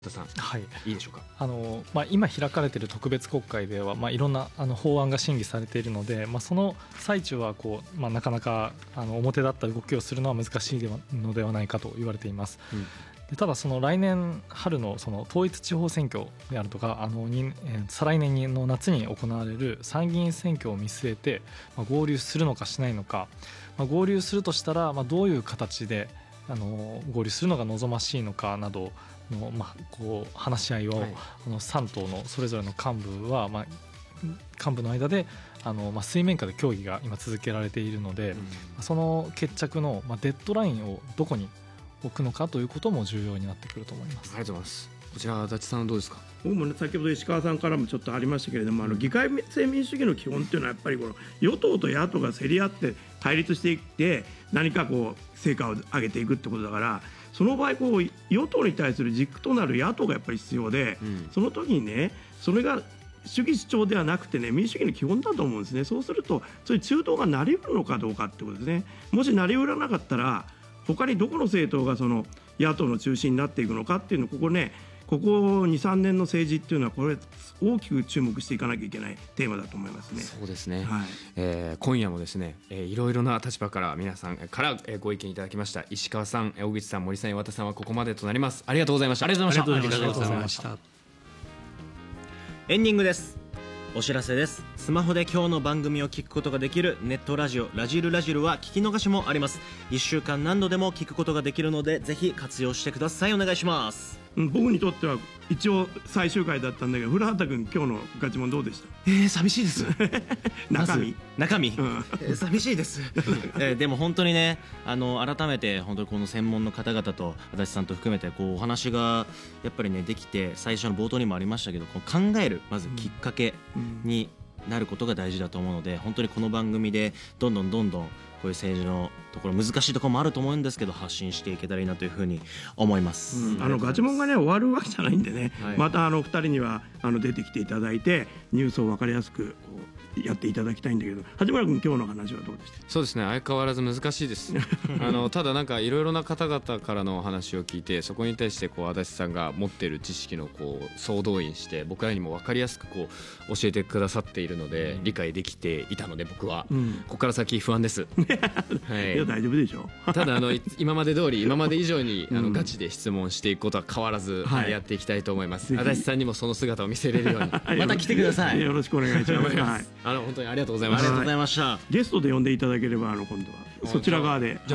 さん、 はい、 いいでしょうか。 今開かれている特別国会では、いろんな法案が審議されているので、その最中はなかなか表立った動きをするのは難しいのではないかと言われています。でただその来年春のその統一地方選挙であるとか再来年の夏に行われる参議院選挙を見据えて、合流するのかしないのか、合流するとしたら、どういう形で合流するのが望ましいのかなどの、話し合いを、3党のそれぞれの幹部は、幹部の間で水面下で協議が今続けられているので、その決着の、デッドラインをどこに置くのかということも重要になってくると思います。 ありがとうございます。こちら足立さんはどうですか。 僕も、先ほど石川さんからもちょっとありましたけれども、議会制民主主義の基本っていうのはやっぱりこの与党と野党が競り合って対立していって何か成果を上げていくってことだから、その場合与党に対する軸となる野党がやっぱり必要で、その時にね、それが主義主張ではなくてね、民主主義の基本だと思うんですね。そうするとそういう中道がなりうるのかどうかってことですね。もしなりうらなかったら他にどこの政党がその野党の中心になっていくのかっていうのをここ 2、3年の政治っていうのはこれ大きく注目していかなきゃいけないテーマだと思いますね。 そうですね、 はい。 今夜もですね、いろいろな立場から皆さんからご意見いただきました。石川さん、小口さん、森さん、岩田さんはここまでとなります。ありがとうございました。 ありがとうございました。 エンディングです。お知らせです。スマホで今日の番組を聞くことができるネットラジオラジルラジルは聞き逃しもあります。1週間何度でも聞くことができるのでぜひ活用してください。お願いします。 僕にとっては一応最終回だったんだけど、古畑君今日のガチモンどうでした？ 寂しいです中身、寂しいですでも本当にね、改めて本当にこの専門の方々と足立さんと含めてお話がやっぱりねできて、最初の冒頭にもありましたけど、考えるまずきっかけになることが大事だと思うので、本当にこの番組でどんどんこういう政治のところ難しいところもあると思うんですけど発信していけたらいいなというふうに思います。 ガチモンがね終わるわけじゃないんでね、また2人には出てきていただいてニュースを分かりやすくやっていただきたいんだけど、八村君今日の話はどうでした？ そうですね、相変わらず難しいですただなんかいろいろな方々からのお話を聞いて、そこに対して足立さんが持っている知識の総動員して僕らにも分かりやすく教えてくださっているので、理解できていたので僕は、ここから先不安ですはい、いや大丈夫でしょうただ今まで通り今まで以上にガチで質問していくことは変わらずやっていきたいと思います。足立さんにもその姿を見せれるようにまた来てください。 よろしくお願いします。 本当にありがとうございました。 ありがとうございました。 ゲストで呼んでいただければ今度はそちら側で